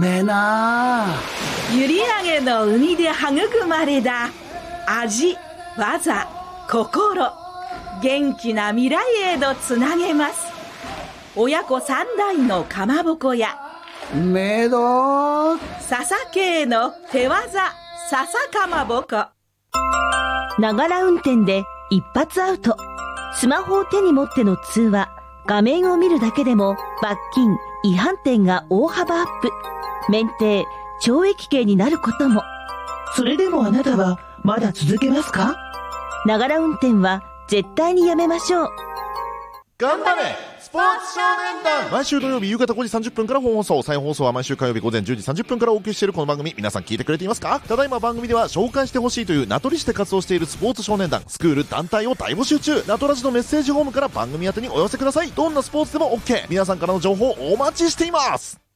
めえな。 閖上の海で育まれた味、技、心、元気な未来へとつなげます。親子三代のかまぼこやめど笹系の手技、笹かまぼこ。 ながら運転で一発アウト。スマホを手に持っての通話、画面を見るだけでも罰金、違反点が大幅アップ。免停、懲役刑になることも。 それでもあなたはまだ続けますか？ ながら運転は絶対にやめましょう。 頑張れスポーツ少年団。毎週土曜日夕方5時30分から本放送、再放送は毎週火曜日午前10時30分からお送りしているこの番組、皆さん聞いてくれていますか？ただいま番組では紹介してほしいという名取市で活動しているスポーツ少年団、スクール、団体を大募集中。ナトラジのメッセージフォームから番組宛てにお寄せください。どんなスポーツでも OK。 皆さんからの情報お待ちしています。